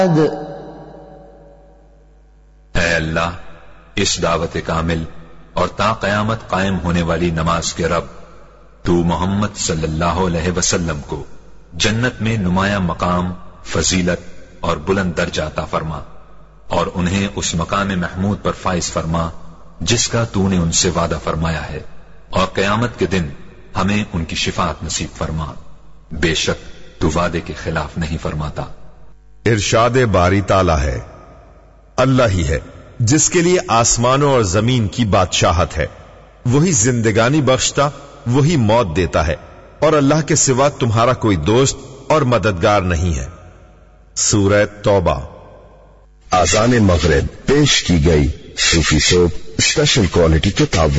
ऐ अल्लाह, इस दावत कामिल और ता क़यामत कायम होने वाली नमाज के रब, तू मोहम्मद सल्लल्लाहु अलैहि वसल्लम को जन्नत में नुमाया मकाम, फजीलत और बुलंद दर्जा अता फरमा और उन्हें उस मकाम महमूद पर फाइज फरमा जिसका तूने उनसे वादा फरमाया है, और क़यामत के दिन हमें उनकी शिफाअत नसीब फरमा। बेशक तू वादे के खिलाफ नहीं फरमाता। इरशाद बारी ताला है, अल्लाह ही है जिसके लिए आसमानों और जमीन की बादशाहत है। वही जिंदगानी बख्शता, वही मौत देता है, और अल्लाह के सिवा तुम्हारा कोई दोस्त और मददगार नहीं है। सूरह तौबा। आज़ान मग़रिब पेश की गई सूफी सोप स्पेशल क्वालिटी किताब।